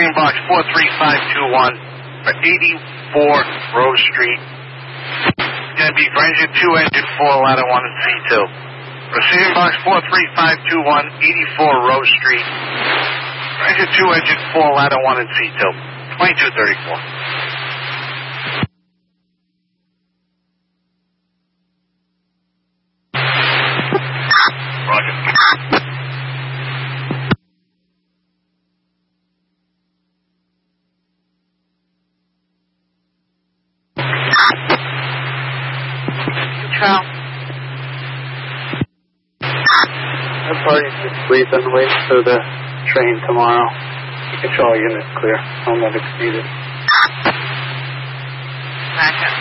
Receiving box 43521 for 84 Rose Street. It's going to be for engine 2, engine 4, ladder 1, and C2. Receiving box 43521, 84 Rose Street. For engine 2, engine 4, ladder 1, and C2. 2234. Roger. Control. That party's just sleeping, waiting for the train tomorrow. Control unit clear. Home medics needed. Roger.